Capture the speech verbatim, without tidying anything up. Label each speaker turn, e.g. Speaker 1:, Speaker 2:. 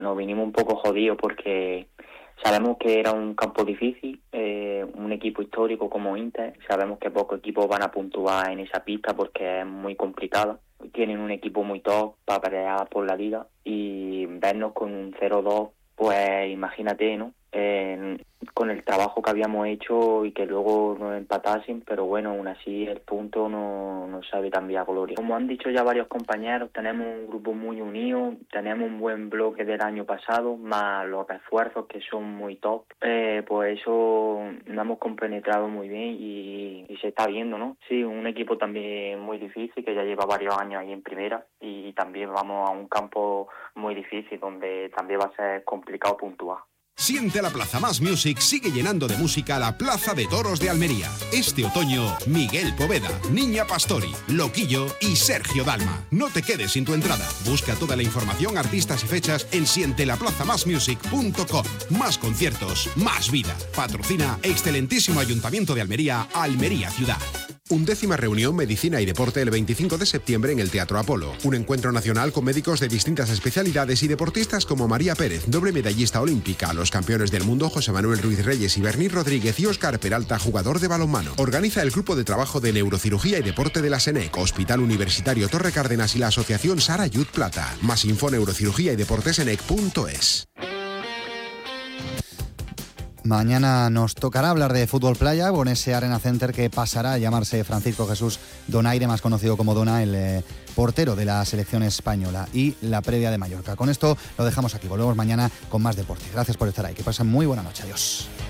Speaker 1: nos vinimos un poco jodidos porque sabemos que era un campo difícil, eh, un equipo histórico como Inter, sabemos que pocos equipos van a puntuar en esa pista porque es muy complicada. Tienen un equipo muy top para pelear por la liga y vernos con un cero dos, pues imagínate, ¿no? Eh, con el trabajo que habíamos hecho y que luego nos empatasen, pero bueno, aún así el punto no, no sabe tan bien a gloria. Como han dicho ya varios compañeros, tenemos un grupo muy unido, tenemos un buen bloque del año pasado, más los refuerzos que son muy top, eh, pues eso nos hemos compenetrado muy bien y, y se está viendo, ¿no? Sí, un equipo también muy difícil que ya lleva varios años ahí en primera y también vamos a un campo muy difícil donde también va a ser complicado puntuar.
Speaker 2: Siente la Plaza Más Music sigue llenando de música la Plaza de Toros de Almería. Este otoño, Miguel Poveda, Niña Pastori, Loquillo y Sergio Dalma. No te quedes sin tu entrada. Busca toda la información, artistas y fechas en siente la plaza más music punto com. Más conciertos, más vida. Patrocina excelentísimo Ayuntamiento de Almería, Almería Ciudad.
Speaker 3: Undécima reunión Medicina y Deporte el veinticinco de septiembre en el Teatro Apolo. Un encuentro nacional con médicos de distintas especialidades y deportistas como María Pérez, doble medallista olímpica, los campeones del mundo José Manuel Ruiz Reyes y Berní Rodríguez y Óscar Peralta, jugador de balonmano. Organiza el Grupo de Trabajo de Neurocirugía y Deporte de la SENEC, Hospital Universitario Torre Cárdenas y la Asociación Sara Yud Plata. Más info neurocirugía y deporte senec punto es.
Speaker 4: Mañana nos tocará hablar de fútbol playa con ese Arena Center que pasará a llamarse Francisco Jesús Donaire, más conocido como Dona, el eh, portero de la selección española, y la previa de Mallorca. Con esto lo dejamos aquí, volvemos mañana con más deporte. Gracias por estar ahí, que pasen muy buena noche, adiós.